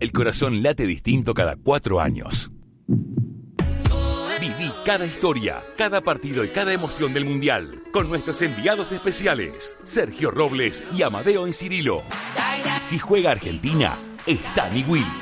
El corazón late distinto cada 4 años. Viví cada historia, cada partido y cada emoción del Mundial con nuestros enviados especiales, Sergio Robles y Amadeo Encirilo. Si juega Argentina, está Nigüil.